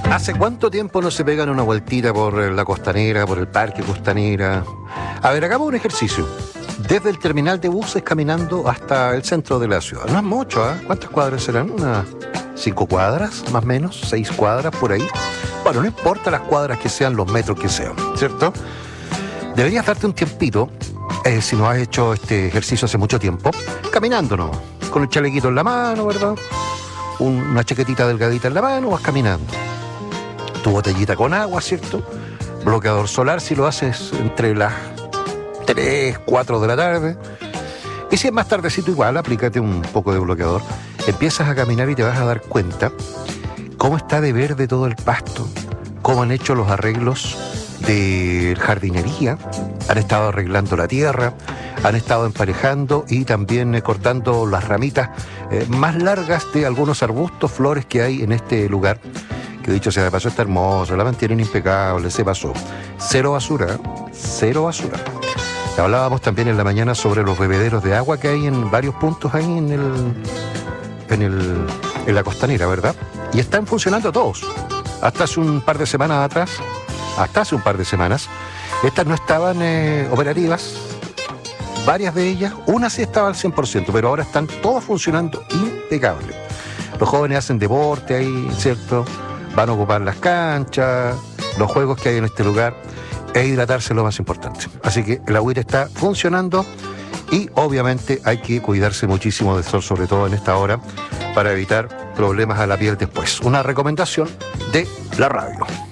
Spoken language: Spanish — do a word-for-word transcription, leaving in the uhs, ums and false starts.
¿Hace cuánto tiempo no se pegan una vueltita por la Costanera, por el Parque Costanera? A ver, hagamos un ejercicio. Desde el terminal de buses caminando hasta el centro de la ciudad. No es mucho, ¿eh? ¿Cuántas cuadras serán? ¿Unas cinco cuadras, más o menos? ¿Seis cuadras por ahí? Bueno, no importa las cuadras que sean, los metros que sean, ¿cierto? Deberías darte un tiempito, eh, si no has hecho este ejercicio hace mucho tiempo, caminando nomás, con el chalequito en la mano, ¿verdad? Un, una chaquetita delgadita en la mano, vas caminando. Tu botellita con agua, ¿cierto? Bloqueador solar si lo haces entre las tres, cuatro de la tarde. Y si es más tardecito igual, aplícate un poco de bloqueador. Empiezas a caminar y te vas a dar cuenta cómo está de verde todo el pasto, cómo han hecho los arreglos de jardinería, han estado arreglando la tierra, han estado emparejando y también eh, cortando las ramitas eh, más largas de algunos arbustos, flores que hay en este lugar, que dicho sea de paso está hermoso, la mantienen impecable, se pasó. Cero basura, cero basura. Hablábamos también en la mañana sobre los bebederos de agua que hay en varios puntos ahí en el, en el, en la Costanera, ¿verdad? Y están funcionando todos. Hasta hace un par de semanas atrás, hasta hace un par de semanas, estas no estaban eh, operativas, varias de ellas, una sí estaba al cien por ciento, pero ahora están todas funcionando impecable. Los jóvenes hacen deporte ahí, ¿cierto? Van a ocupar las canchas, los juegos que hay en este lugar, e hidratarse es lo más importante. Así que el agüita está funcionando y obviamente hay que cuidarse muchísimo del sol, sobre todo en esta hora, para evitar problemas a la piel después. Una recomendación de la radio.